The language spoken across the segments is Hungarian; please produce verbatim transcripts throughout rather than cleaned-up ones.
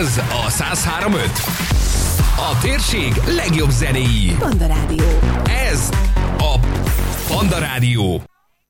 Ez a száz három pont öt. A térség legjobb zenéi. Panda Rádió. Ez a Panda Rádió.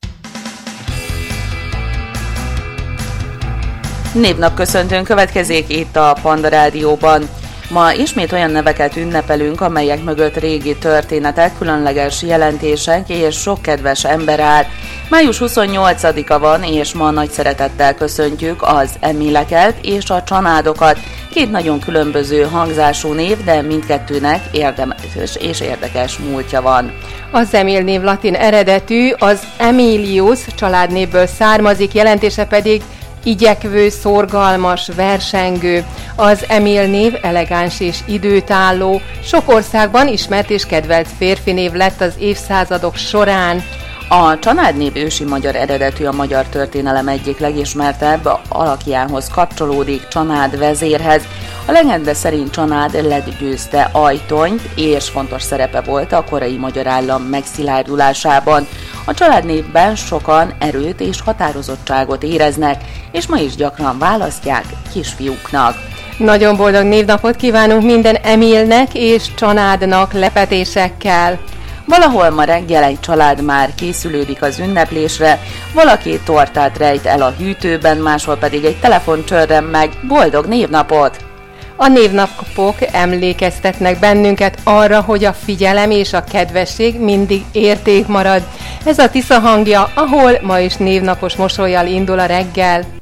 Névnap köszöntőn következik itt a Panda Rádióban. Ma ismét olyan neveket ünnepelünk, amelyek mögött régi történetek, különleges jelentések és sok kedves ember áll. május huszonnyolcadika van, és ma nagy szeretettel köszöntjük az Emileket és a Csanádokat. Két nagyon különböző hangzású név, de mindkettőnek érdemes és érdekes múltja van. Az Emil név latin eredetű, az Emilius családnévből származik, jelentése pedig igyekvő, szorgalmas, versengő. Az Emil név elegáns és időtálló, sok országban ismert és kedvelt férfi név lett az évszázadok során. A családnév ősi magyar eredetű, a magyar történelem egyik legismertebb alakjához kapcsolódik, Csanád vezérhez. A legenda szerint Csanád legyőzte Ajtonyt, és fontos szerepe volt a korai magyar állam megszilárdulásában. A családnévben sokan erőt és határozottságot éreznek, és ma is gyakran választják kisfiúknak. Nagyon boldog névnapot kívánunk minden Emilnek és Csanádnak lepetésekkel! Valahol ma reggel egy család már készülődik az ünneplésre, valaki tortát rejt el a hűtőben, máshol pedig egy telefon csörren meg. Boldog névnapot! A névnapok emlékeztetnek bennünket arra, hogy a figyelem és a kedvesség mindig érték marad. Ez a Tisza hangja, ahol ma is névnapos mosollyal indul a reggel.